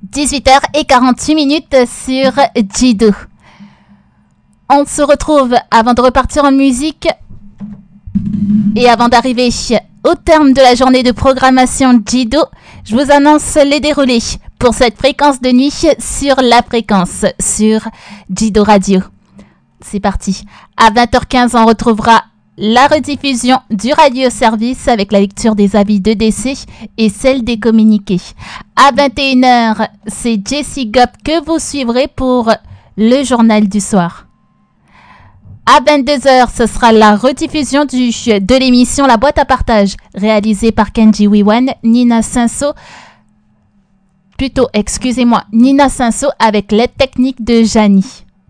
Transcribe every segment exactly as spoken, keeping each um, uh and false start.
dix-huit heures quarante-huit minutes sur Jido. On se retrouve avant de repartir en musique et avant d'arriver au terme de la journée de programmation Jido, je vous annonce les déroulés pour cette fréquence de nuit sur la fréquence sur Jido Radio. C'est parti. À vingt heures quinze, on retrouvera la rediffusion du radio-service avec la lecture des avis de décès et celle des communiqués. À vingt et une heures, c'est Jessie Gop que vous suivrez pour le journal du soir. À vingt-deux heures, ce sera la rediffusion du, de l'émission La Boîte à Partage, réalisée par Kenji Wiwan, Nina Cinso, plutôt, excusez-moi, Nina Cinso avec l'aide technique de Jani.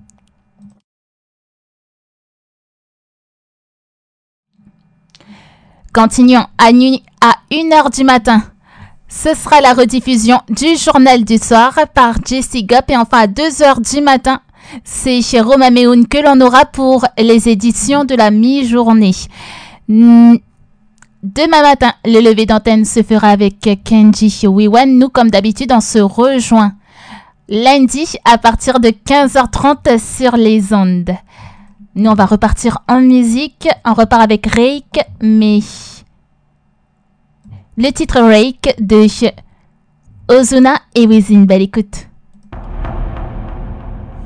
Continuons à, nu- à une heure du matin. Ce sera la rediffusion du journal du soir par Jessie Gop. Et enfin à deux heures du matin, c'est chez Roma Meoun que l'on aura pour les éditions de la mi-journée. Demain matin, le lever d'antenne se fera avec Kenji Wiwan. Nous, comme d'habitude, on se rejoint lundi à partir de quinze heures trente sur les ondes. Nous, on va repartir en musique. On repart avec Rake, mais le titre Rake de Ozuna et Within. Belle écoute.